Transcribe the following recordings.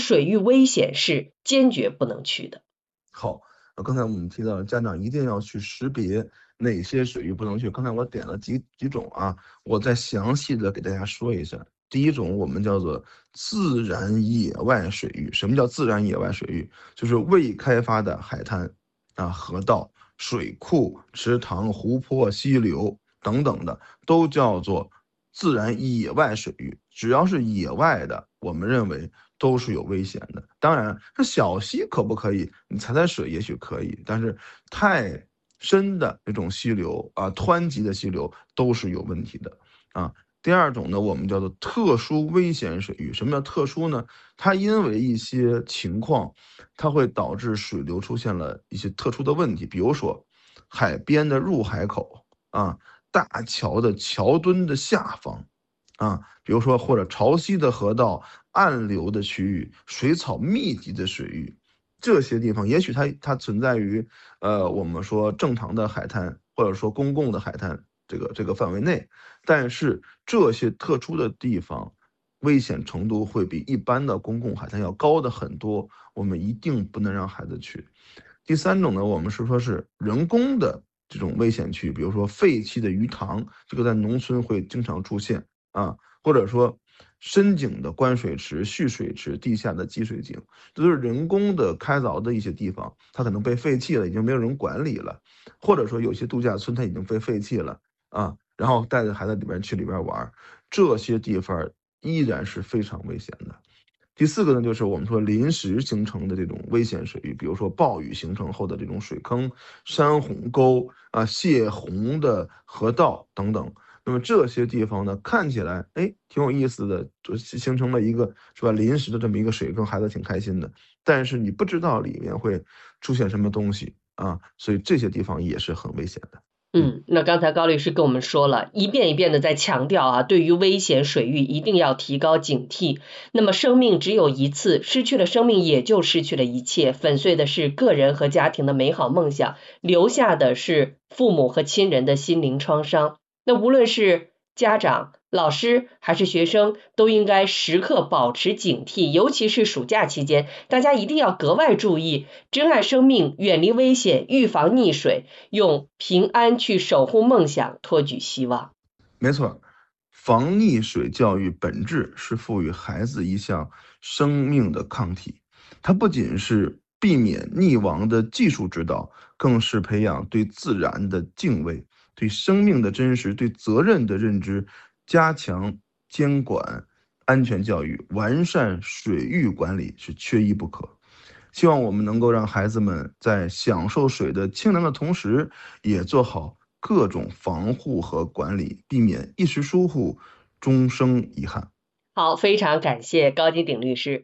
水域危险是坚决不能去的。 好，刚才我们提到了家长一定要去识别哪些水域不能去。刚才我点了几种啊，我再详细的给大家说一下。第一种我们叫做自然野外水域。什么叫自然野外水域？就是未开发的海滩啊、河道、水库、池塘、湖泊、溪流等等的，都叫做自然野外水域。只要是野外的，我们认为都是有危险的。当然，这小溪可不可以？你踩踩水也许可以，但是太深的这种溪流啊，湍急的溪流都是有问题的啊。第二种呢，我们叫做特殊危险水域。什么叫特殊呢？它因为一些情况，它会导致水流出现了一些特殊的问题，比如说海边的入海口啊，大桥的桥墩的下方啊，比如说或者潮汐的河道、暗流的区域、水草密集的水域，这些地方也许它存在于我们说正常的海滩或者说公共的海滩这个范围内，但是这些特殊的地方危险程度会比一般的公共海滩要高的很多，我们一定不能让孩子去。第三种呢，我们是说是人工的这种危险区，比如说废弃的鱼塘，这个在农村会经常出现啊，或者说深井的灌水池、蓄水池、地下的积水井，这都是人工的开凿的一些地方，它可能被废弃了，已经没有人管理了，或者说有些度假村它已经被废弃了啊，然后带着孩子里边玩，这些地方依然是非常危险的。第四个呢，就是我们说临时形成的这种危险水域，比如说暴雨形成后的这种水坑、山洪沟啊、泄洪的河道等等。那么这些地方呢，看起来挺有意思的，就形成了一个是吧临时的这么一个水坑，孩子挺开心的。但是你不知道里面会出现什么东西啊，所以这些地方也是很危险的。 那刚才高律师跟我们说了，一遍一遍的在强调啊，对于危险水域一定要提高警惕。那么生命只有一次，失去了生命也就失去了一切，粉碎的是个人和家庭的美好梦想，留下的是父母和亲人的心灵创伤。那无论是家长、老师还是学生，都应该时刻保持警惕，尤其是暑假期间，大家一定要格外注意，珍爱生命，远离危险，预防溺水，用平安去守护梦想，托举希望。 没错，防溺水教育本质是赋予孩子一项生命的抗体，它不仅是避免溺亡的技术指导，更是培养对自然的敬畏、对生命的真实、对责任的认知，加强监管、安全教育、完善水域管理是缺一不可。希望我们能够让孩子们在享受水的清凉的同时，也做好各种防护和管理，避免一时疏忽，终生遗憾。 好，非常感谢高金鼎律师。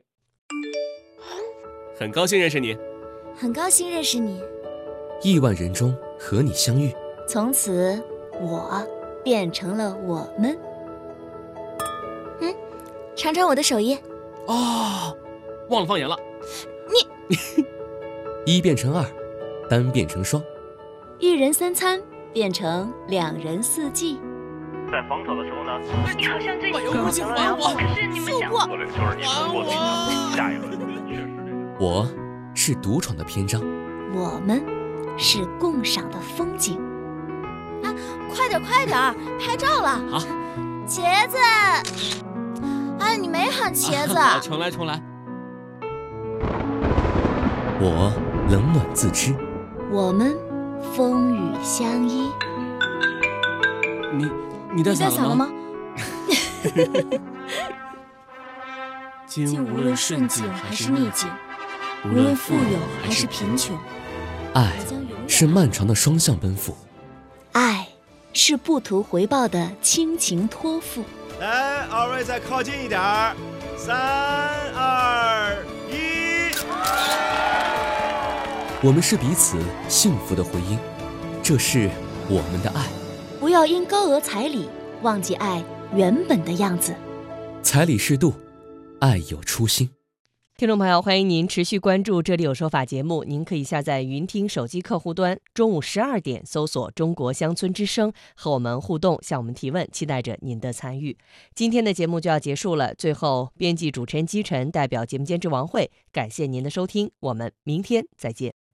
很高兴认识你。 很高兴认识你。 亿万人中和你相遇， 从此我变成了我们。尝尝我的手艺。 哦，忘了放盐了。 一变成二，单变成双， 一人三餐变成两人四季。 在防守的时候呢， 你好像最近有事情还我， 可是你们想过策略就是你通过下一轮确实我是独闯的篇章， 我们是共赏的风景。快点，拍照了。 好， 茄子。你没喊茄子。 重来。 我冷暖自知， 我们风雨相依。 你在散了吗？ 今无论顺境还是逆境，无论富有还是贫穷， 爱是漫长的双向奔赴， 爱是不图回报的亲情托付。 来，二位再靠近一点儿，3、2、1。 我们是彼此幸福的回音，这是我们的爱。 不要因高额彩礼忘记爱原本的样子。 彩礼适度，爱有初心。 听众朋友，欢迎您持续关注《这里有说法》节目，您可以下载云听手机客户端，中午12点搜索中国乡村之声，和我们互动，向我们提问，期待着您的参与。今天的节目就要结束了，最后编辑主持人姬晨代表节目监制王慧，感谢您的收听，我们明天再见。